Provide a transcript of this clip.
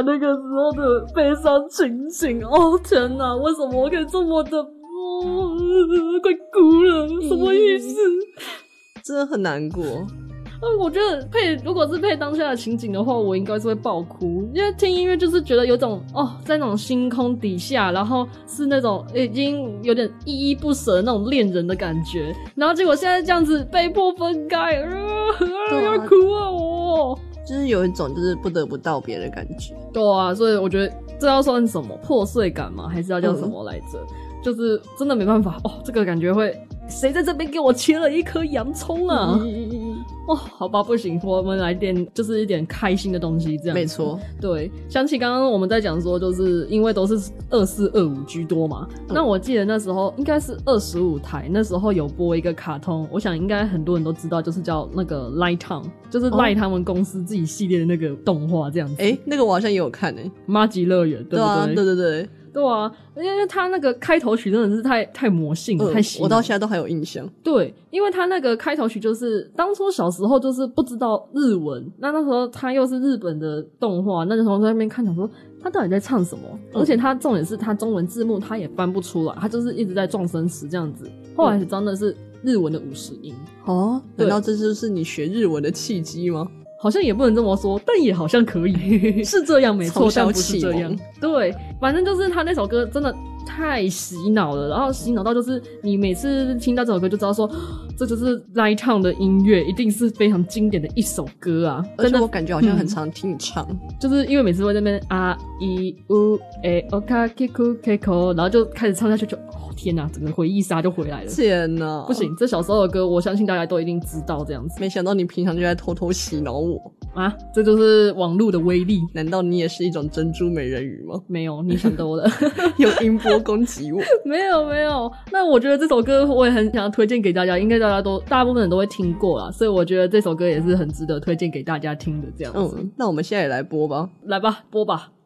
那个时候的悲伤情景。哦天哪，为什么我可以这么的快哭了，什么意思？ 真的很难过。 我觉得如果是配当下的情景的话，我应该是会爆哭，因为听音乐就是觉得有种在那种星空底下，然后是那种已经有点依依不舍的那种恋人的感觉，然后结果现在这样子被迫分开，要哭啊我！ 就是有一种就是不得不道别的感觉。 对啊，所以我觉得这要算什么破碎感吗？还是要叫什么来着？就是真的没办法这个感觉会，谁在这边给我切了一颗洋葱啊？好吧，不行，我们来点就是一点开心的东西，这样没错。 对，想起刚刚我们在讲说，就是因为都是24、25居多嘛，那我记得那时候应该是25台，那时候有播一个卡通，我想应该很多人都知道，就是叫那个 Light Town， 就是赖他们公司自己系列的那个动画这样子。 那个我好像也有看麻吉乐园，对不对？ 对啊，对。 对啊，因为他那个开头曲真的是太魔性了，太洗脑。 我到现在都还有印象。 对，因为他那个开头曲就是当初小时候就是不知道日文，那时候他又是日本的动画，那时候在那边看想说他到底在唱什么，而且他重点是他中文字幕他也翻不出来，他就是一直在撞声词这样子，后来才知道那是日文的50音。 难道这就是你学日文的契机吗？ 好像也不能这么说，但也好像可以是这样没错，但不是这样。对，反正就是他那首歌真的太洗脑了，然后洗脑到就是你每次听到这首歌就知道说这就是 Light Town 的音乐，一定是非常经典的一首歌啊。 而且我感觉好像很常听你唱， 就是因为每次会在那边啊一乌诶o ka kiku keko， 然后就开始唱下去就天哪，整个回忆杀就回来了。 天哪， 不行，这小时候的歌我相信大家都一定知道这样子。 没想到你平常就在偷偷洗脑我啊，这就是网络的威力。 难道你也是一种珍珠美人鱼吗？ 没有，你想多了。 用音波攻击我。 没有。那我觉得这首歌我也很想要推荐给大家，应该大部分人都会听过啦，所以我觉得这首歌也是很值得推荐给大家听的这样子。 那我们现在也来播吧。 来吧，播吧。